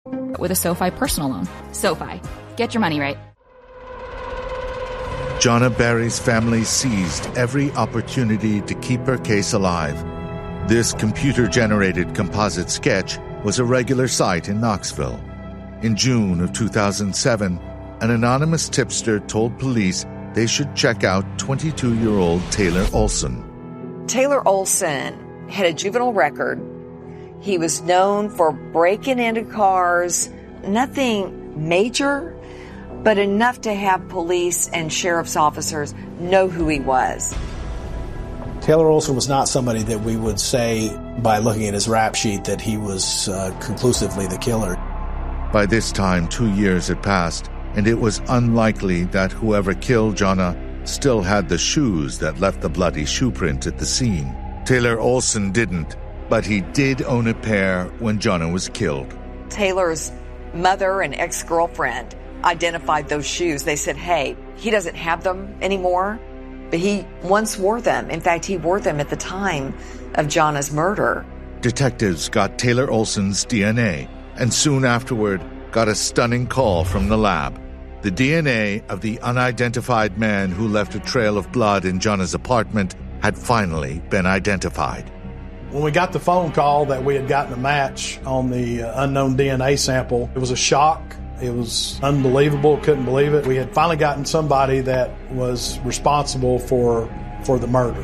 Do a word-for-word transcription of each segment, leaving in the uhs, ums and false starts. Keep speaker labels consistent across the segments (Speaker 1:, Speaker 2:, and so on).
Speaker 1: with a SoFi personal loan. SoFi. Get your money right.
Speaker 2: Jonna Barry's family seized every opportunity to keep her case alive. This computer-generated composite sketch was a regular sight in Knoxville. In June of two thousand seven, an anonymous tipster told police they should check out twenty-two-year-old Taylor Olson.
Speaker 3: Taylor Olson had a juvenile record. He was known for breaking into cars, nothing major, but enough to have police and sheriff's officers know who he was.
Speaker 4: Taylor Olson was not somebody that we would say, by looking at his rap sheet, that he was uh, conclusively the killer.
Speaker 2: By this time, two years had passed, and it was unlikely that whoever killed Jonna still had the shoes that left the bloody shoe print at the scene. Taylor Olson didn't, but he did own a pair when Jonna was killed.
Speaker 3: Taylor's mother and ex-girlfriend identified those shoes. They said, hey, he doesn't have them anymore, but he once wore them. In fact, he wore them at the time of Jonna's murder.
Speaker 2: Detectives got Taylor Olson's D N A, and soon afterward got a stunning call from the lab. The D N A of the unidentified man who left a trail of blood in Jonna's apartment had finally been identified.
Speaker 5: When we got the phone call that we had gotten a match on the uh, unknown D N A sample, it was a shock. It was unbelievable. Couldn't believe it. We had finally gotten somebody that was responsible for for the murder.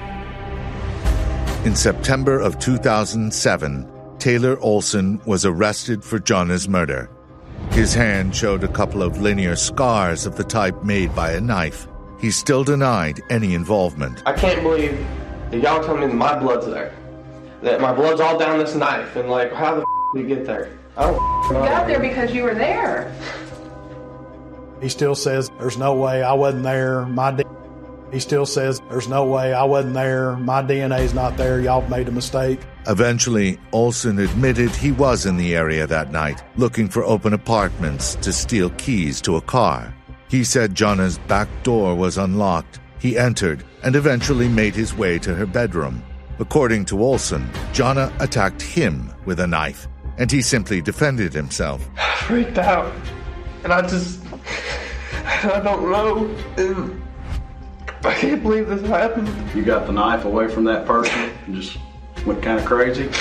Speaker 2: In September of two thousand seven, Taylor Olson was arrested for Jonna's murder. His hand showed a couple of linear scars of the type made by a knife. He still denied any involvement.
Speaker 6: I can't believe that y'all telling me that my blood's there. That my blood's all down this knife, and like, how the f*** did you get there? I don't f*** know.
Speaker 7: You got there because you were there.
Speaker 5: He still says, there's no way I wasn't there. My D- He still says, there's no way I wasn't there. My D N A's not there. Y'all made a mistake.
Speaker 2: Eventually, Olson admitted he was in the area that night, looking for open apartments to steal keys to a car. He said Jonna's back door was unlocked. He entered and eventually made his way to her bedroom. According to Olson, Jonna attacked him with a knife, and he simply defended himself.
Speaker 6: I freaked out, and I just, I don't know, and I can't believe this happened.
Speaker 8: You got the knife away from that person and just went kind of crazy?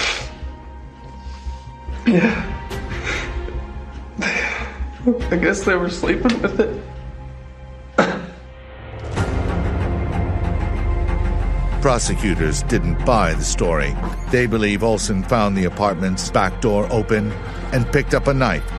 Speaker 6: Yeah. I guess they were sleeping with it.
Speaker 2: Prosecutors didn't buy the story. They believe Olson found the apartment's back door open and picked up a knife